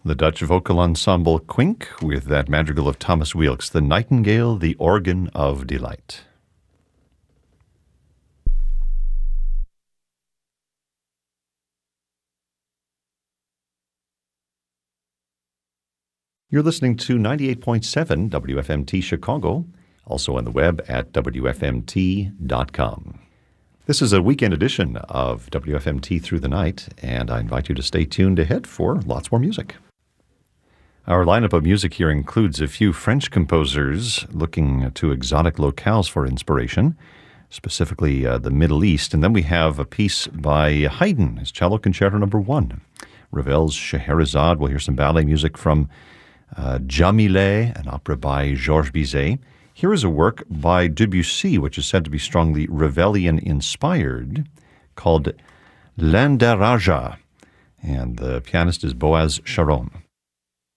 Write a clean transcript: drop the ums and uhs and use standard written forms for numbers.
The Dutch vocal ensemble Quink with that madrigal of Thomas Weelkes, The Nightingale, the Organ of Delight. You're listening to 98.7 WFMT Chicago, also on the web at WFMT.com. This is a weekend edition of WFMT Through the Night, and I invite you to stay tuned ahead for lots more music. Our lineup of music here includes a few French composers looking to exotic locales for inspiration, specifically the Middle East. And then we have a piece by Haydn, his Cello Concerto No. 1. Ravel's Scheherazade. We'll hear some ballet music from Jamilé, an opera by Georges Bizet. Here is a work by Debussy, which is said to be strongly Ravellian-inspired, called L'Indaraja, and the pianist is Boaz Sharon.